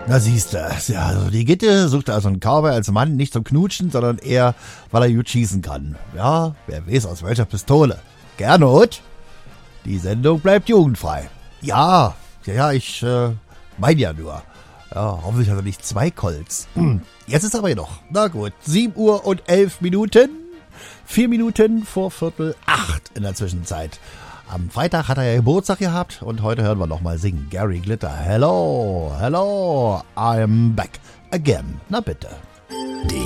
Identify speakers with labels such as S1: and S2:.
S1: Na siehste, ja, also die Gitte sucht also einen Cowboy als Mann nicht zum Knutschen, sondern eher, weil er gut schießen kann. Ja, wer weiß aus welcher Pistole. Gernot, die Sendung bleibt jugendfrei. Ja, ich mein ja nur. Ja, hoffentlich hat er nicht 2 Colts. Jetzt ist aber noch. Na gut, 7 Uhr und 11 Minuten. 4 Minuten vor 7:45 in der Zwischenzeit. Am Freitag hat er ja Geburtstag gehabt und heute hören wir nochmal singen. Gary Glitter, hello, I'm back again. Na bitte.